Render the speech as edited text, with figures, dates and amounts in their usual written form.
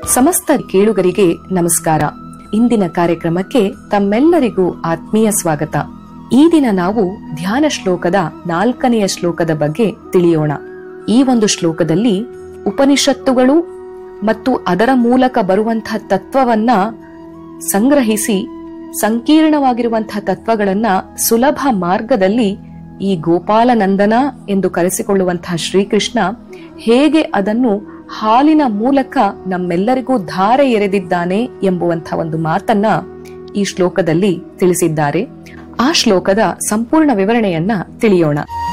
ಸಮಸ್ತ ಕೇಳುಗರಿಗೆ ನಮಸ್ಕಾರ. ಇಂದಿನ ಕಾರ್ಯಕ್ರಮಕ್ಕೆ ತಮ್ಮೆಲ್ಲರಿಗೂ ಆತ್ಮೀಯ ಸ್ವಾಗತ. ಈ ದಿನ ನಾವು ಧ್ಯಾನ ಶ್ಲೋಕದ 4ನೆಯ ಶ್ಲೋಕದ ಬಗ್ಗೆ ತಿಳಿಯೋಣ. ಈ ಒಂದು ಶ್ಲೋಕದಲ್ಲಿ ಉಪನಿಷತ್ತುಗಳು ಮತ್ತು ಅದರ ಮೂಲಕ ಬರುವಂತಹ ತತ್ವವನ್ನ ಸಂಗ್ರಹಿಸಿ ಸಂಕೀರ್ಣವಾಗಿರುವಂತಹ ತತ್ವಗಳನ್ನ ಸುಲಭ ಮಾರ್ಗದಲ್ಲಿ ಈ ಗೋಪಾಲನಂದನ ಎಂದು ಕರೆಸಿಕೊಳ್ಳುವಂತಹ ಶ್ರೀಕೃಷ್ಣ ಹೇಗೆ ಅದನ್ನು ಹಾಲಿನ ಮೂಲಕ ನಮ್ಮೆಲ್ಲರಿಗೂ ಧಾರೆ ಎರೆದಿದ್ದಾನೆ ಎಂಬುವಂತಹ ಒಂದು ಮಾತನ್ನ ಈ ಶ್ಲೋಕದಲ್ಲಿ ತಿಳಿಸಿದ್ದಾರೆ. ಆ ಶ್ಲೋಕದ ಸಂಪೂರ್ಣ ವಿವರಣೆಯನ್ನ ತಿಳಿಯೋಣ.